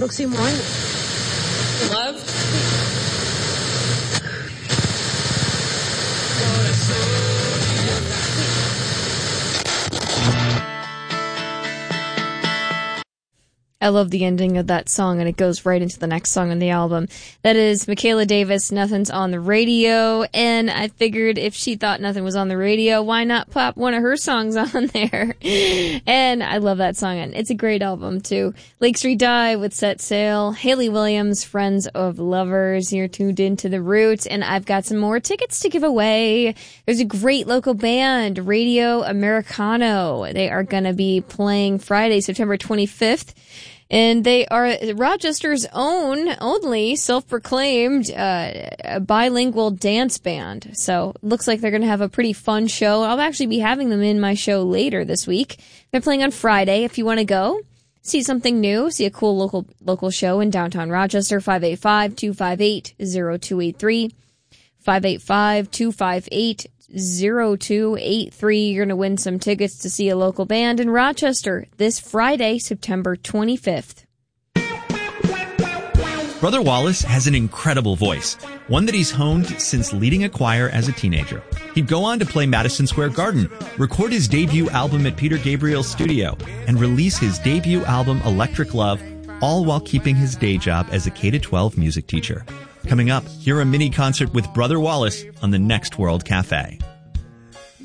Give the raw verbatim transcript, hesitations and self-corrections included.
próximo año. Love. I love the ending of that song, and it goes right into the next song on the album. That is Michaela Davis, Nothing's on the Radio, and I figured if she thought nothing was on the radio, why not pop one of her songs on there? And I love that song, and it's a great album, too. Lake Street Dive with Set Sail, Haley Williams, Friends of Lovers, you're tuned into The Roots, and I've got some more tickets to give away. There's a great local band, Radio Americano. They are going to be playing Friday, September twenty-fifth. And they are Rochester's own, only, self-proclaimed uh, bilingual dance band. So looks like they're going to have a pretty fun show. I'll actually be having them in my show later this week. They're playing on Friday. If you want to go, see something new, see a cool local local show in downtown Rochester, five eight five, two five eight, zero two eight three. five eight five, two five eight, zero two eight three. You're going to win some tickets to see a local band in Rochester this Friday, September twenty-fifth. Brother Wallace has an incredible voice, one that he's honed since leading a choir as a teenager. He'd go on to play Madison Square Garden, record his debut album at Peter Gabriel's studio, and release his debut album Electric Love, all while keeping his day job as a K through twelve music teacher. Coming up, hear a mini concert with Brother Wallace on the next World Cafe.